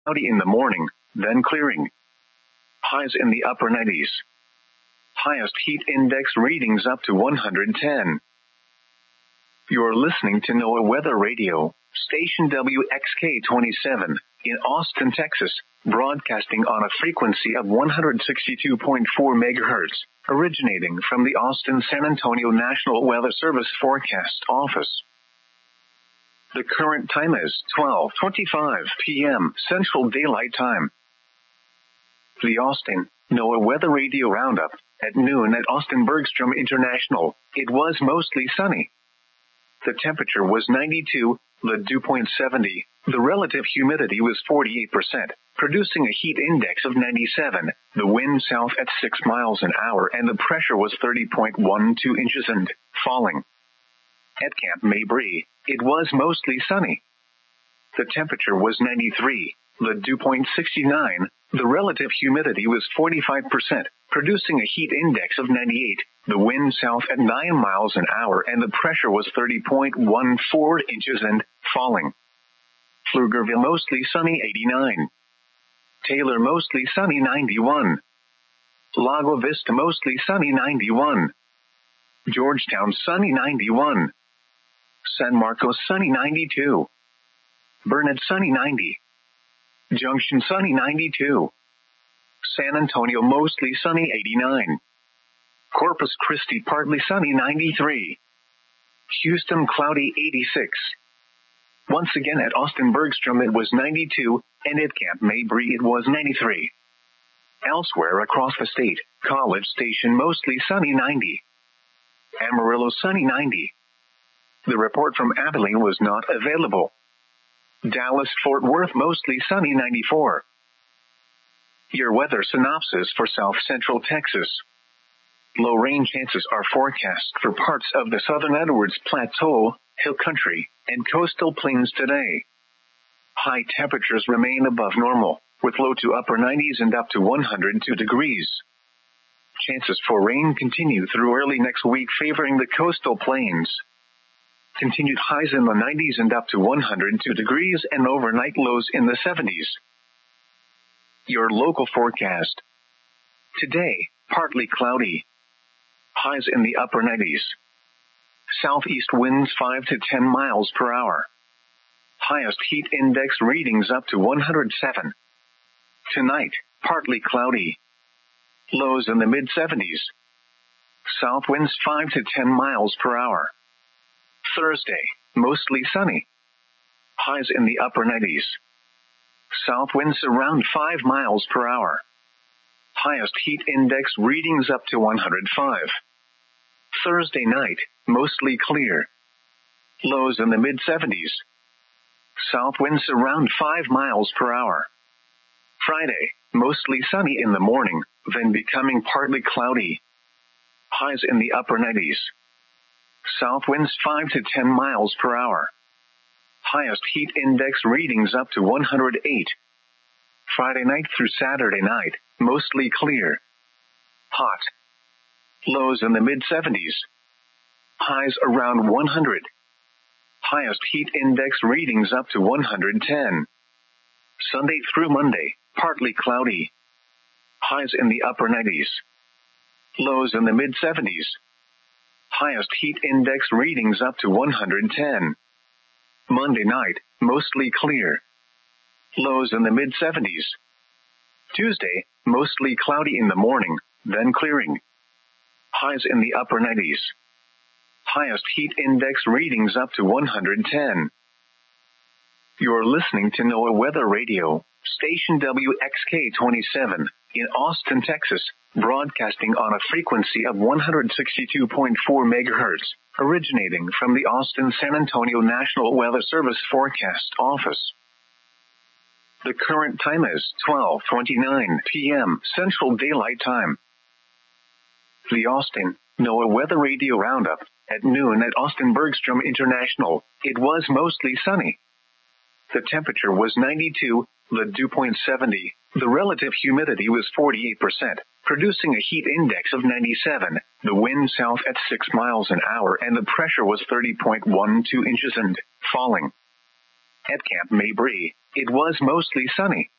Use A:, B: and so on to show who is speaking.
A: Cloudy in the morning, then clearing. Highs in the upper 90s. Highest heat index readings up to 110. You're listening to NOAA Weather Radio, station WXK-27, in Austin, Texas, broadcasting on a frequency of 162.4 megahertz, originating from the Austin-San Antonio National Weather Service Forecast Office. The current time is 12:25 p.m. Central Daylight Time. The Austin NOAA Weather Radio Roundup. At noon at Austin Bergstrom International, it was mostly sunny. The temperature was 92, the dew point 70, the relative humidity was 48%, producing a heat index of 97, the wind south at 6 miles an hour, and the pressure was 30.12 inches and falling. At Camp Mabry, it was mostly sunny. The temperature was 93, the dew point 69, the relative humidity was 45%, producing a heat index of 98, the wind south at 9 miles an hour, and the pressure was 30.14 inches and falling. Pflugerville mostly sunny 89. Taylor mostly sunny 91. Lago Vista mostly sunny 91. Georgetown sunny 91. San Marcos sunny 92. Burnett sunny 90. Junction sunny 92. San Antonio mostly sunny 89. Corpus Christi partly sunny 93. Houston cloudy 86. Once again at Austin Bergstrom it was 92, and at Camp Mabry it was 93. Elsewhere across the state, College Station mostly sunny 90. Amarillo sunny 90. The report from Abilene was not available. Dallas-Fort Worth mostly sunny 94. Your weather synopsis for South Central Texas. Low rain chances are forecast for parts of the southern Edwards Plateau, Hill Country, and coastal plains today. High temperatures remain above normal, with low to upper 90s and up to 102 degrees. Chances for rain continue through early next week, favoring the coastal plains. Continued highs in the 90s and up to 102 degrees, and overnight lows in the 70s. Your local forecast. Today, partly cloudy. Highs in the upper 90s. Southeast winds 5 to 10 miles per hour. Highest heat index readings up to 107. Tonight, partly cloudy. Lows in the mid-70s. South winds 5 to 10 miles per hour. Thursday, mostly sunny. Highs in the upper 90s. South winds around 5 miles per hour. Highest heat index readings up to 105. Thursday night, mostly clear. Lows in the mid-70s. South winds around 5 miles per hour. Friday, mostly sunny in the morning, then becoming partly cloudy. Highs in the upper 90s. South winds 5 to 10 miles per hour. Highest heat index readings up to 108. Friday night through Saturday night, mostly clear. Hot. Lows in the mid-70s. Highs around 100. Highest heat index readings up to 110. Sunday through Monday, partly cloudy. Highs in the upper 90s. Lows in the mid-70s. Highest heat index readings up to 110. Monday night, mostly clear. Lows in the mid-70s. Tuesday, mostly cloudy in the morning, then clearing. Highs in the upper 90s. Highest heat index readings up to 110. You're listening to NOAA Weather Radio, station WXK-27, in Austin, Texas, broadcasting on a frequency of 162.4 megahertz, originating from the Austin-San Antonio National Weather Service Forecast Office. The current time is 12:29 p.m. Central Daylight Time. The Austin NOAA Weather Radio Roundup. At noon at Austin Bergstrom International, it was mostly sunny. The temperature was 92, the dew point 70, the relative humidity was 48%, producing a heat index of 97, the wind south at 6 miles an hour, and the pressure was 30.12 inches and falling. At Camp Mabry, it was mostly sunny.